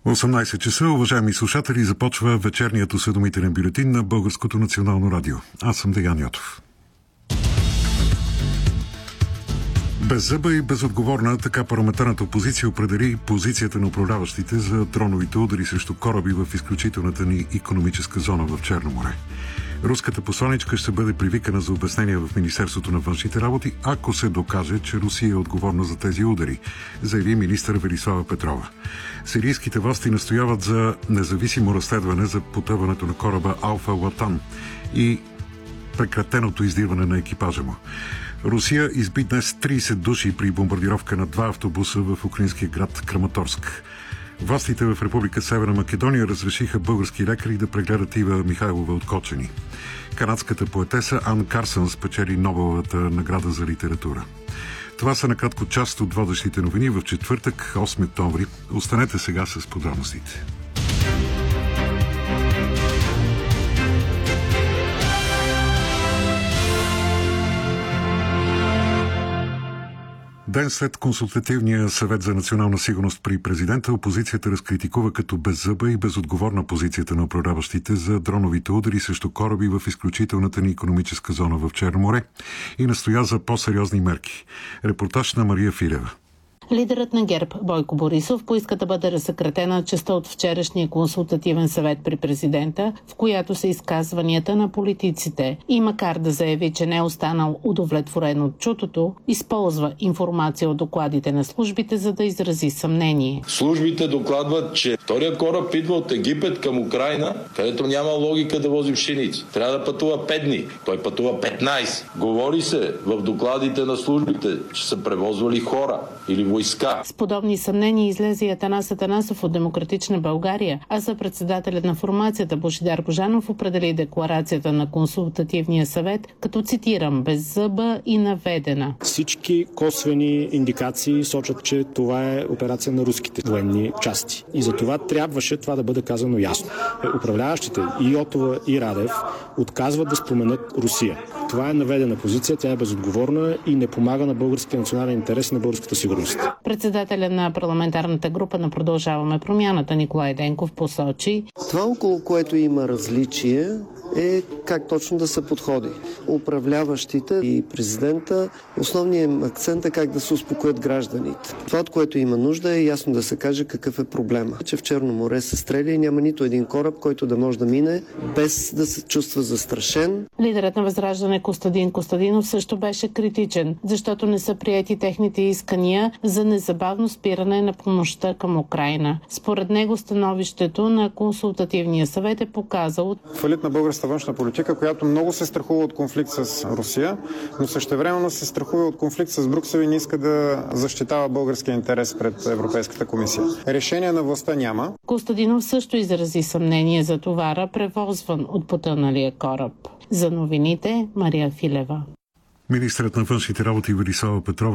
18 часа, уважаеми слушатели, започва вечерният осведомителен бюлетин на Българското национално радио. Аз съм Деян Йотов. Беззъба и безотговорна, така парламентарната опозиция определи позицията на управляващите за дроновите удари срещу кораби в изключителната ни икономическа зона в Черно море. Руската посланичка ще бъде привикана за обяснение в Министерството на външните работи, ако се докаже, че Русия е отговорна за тези удари, заяви министър Велислава Петрова. Сирийските власти настояват за независимо разследване за потъването на кораба Алфа Латан и прекратеното издирване на екипажа му. Русия изби днес 30 души при бомбардировка на 2 автобуса в украинския град Краматорск. Властите в Република Северна Македония разрешиха български лекари да прегледат Ива Михайлова от Кочани. Канадската поетеса Ан Карсън спечели Нобеловата награда за литература. Това са накратко част от водещите новини в четвъртък, 8 октомври. Останете сега с подробностите. Ден след консултативния съвет за национална сигурност при президента, опозицията разкритикува като беззъба и безотговорна позицията на управляващите за дроновите удари срещу кораби в изключителната ни икономическа зона в Черно море и настоя за по-сериозни мерки. Репортаж на Мария Филева. Лидерът на ГЕРБ Бойко Борисов поиска да бъде разсекретена частта от вчерашния консултативен съвет при президента, в която са изказванията на политиците. И макар да заяви, че не е останал удовлетворен от чутото, използва информация от докладите на службите, за да изрази съмнение. Службите докладват, че втория кораб идва от Египет към Украйна, където няма логика да вози пшеница. Трябва да пътува 5 дни. Той пътува 15. Говори се в докладите на службите, че са превозвали хора или войска. С подобни съмнения излезе и Атанас Атанасов от Демократична България, а за председателят на формацията Божидар Божанов определи декларацията на консултативния съвет, като цитирам, беззъба и наведена. Всички косвени индикации сочат, че това е операция на руските военни части. И за това трябваше това да бъде казано ясно. Управляващите и Йотова и Радев отказват да споменат Русия. Това е наведена позиция, тя е безотговорна и не помага на българския национален интерес и на българската сигурност. Председателя на парламентарната група на Продължаваме промяната Николай Денков посочи: това, около което има различие, е как точно да се подходи. Управляващите и президента, основният акцент е как да се успокоят гражданите. Това, от което има нужда, е ясно да се каже какъв е проблема. Че в Черно море се стреля и няма нито един кораб, който да може да мине без да се чувства застрашен. Лидерът на Възраждане Костадин Костадинов също беше критичен, защото не са приети техните искания за незабавно спиране на помощта към Украйна. Според него становището на консултативния съвет е показало фалит на българската външна политика, която много се страхува от конфликт с Русия, но същевременно се страхува от конфликт с Брюксел и не иска да защитава българския интерес пред Европейската комисия. Решение на властта няма. Костадинов също изрази съмнение за товара, превозван от потъналия кораб. За новините Мария Филева. Министърът на външните работи Велислава Петрова